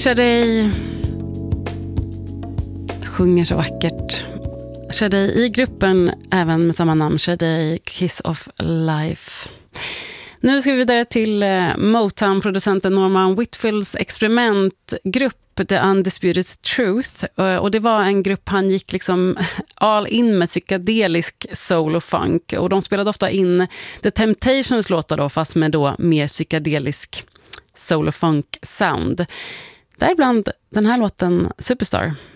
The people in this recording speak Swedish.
Sade sjunger så vackert. Sade i gruppen även med samma namn, Sade Kiss of Life. Nu ska vi vidare till Motown-producenten Norman Whitfields experimentgrupp The Undisputed Truth, och det var en grupp han gick liksom all in med psykedelisk soul och funk, och de spelade ofta in The Temptations låtar då, fast med då mer psykedelisk soul och funk sound. Däribland den här låten Superstar.